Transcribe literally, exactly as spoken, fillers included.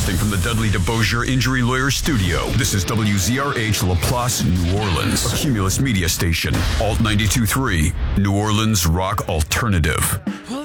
Broadcasting from the Dudley DeBosier Injury Lawyer Studio, this is W Z R H LaPlace, New Orleans, a Cumulus Media Station, Alt ninety-two point three, New Orleans Rock Alternative.